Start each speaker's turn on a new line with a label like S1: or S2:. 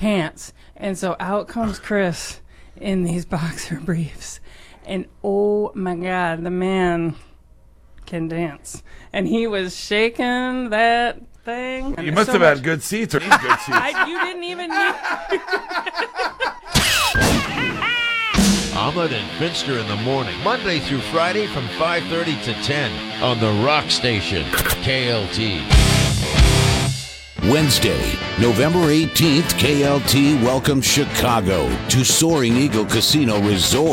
S1: pants. And so out comes Chris in these boxer briefs. And oh my God, the man can dance. And he was shaking that thing.
S2: You must have had good seats or need good seats.
S1: You didn't even need...
S3: Ahmed and Finster in the morning, Monday through Friday from 5:30 to 10 on the Rock Station, KLT.
S4: Wednesday, November 18th, KLT welcomes Chicago to Soaring Eagle Casino Resort.